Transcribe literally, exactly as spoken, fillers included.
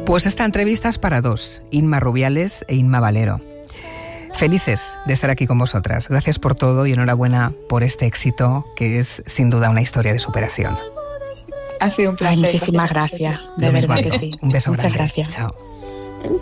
Pues esta entrevista es para dos, Inma Rubiales e Inma Valero. Felices de estar aquí con vosotras. Gracias por todo y enhorabuena por este éxito que es sin duda una historia de superación. Ha sido un placer. Ay, muchísimas gracias, de Lo mismo verdad digo. que sí. Un beso Muchas grande. gracias. Chao.